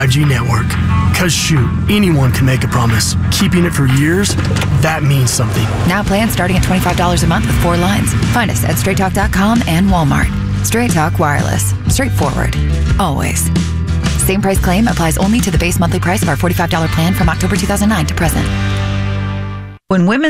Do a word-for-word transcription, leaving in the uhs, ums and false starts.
five G network. Cause shoot, anyone can make a promise. Keeping it for years, that means something. Now plans starting at twenty-five dollars a month with four lines. Find us at straight talk dot com and Walmart. Straight Talk Wireless. Straightforward. Always. Same price claim applies only to the base monthly price of our forty-five dollars plan from October two thousand nine to present. When women